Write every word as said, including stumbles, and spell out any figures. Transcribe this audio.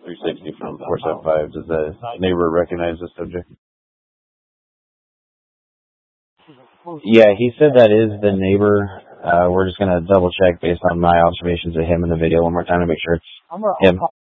three sixty from four seven five. Does the neighbor recognize the subject? Yeah, he said that is the neighbor. Uh, we're just going to double check based on my observations of him in the video one more time to make sure it's him.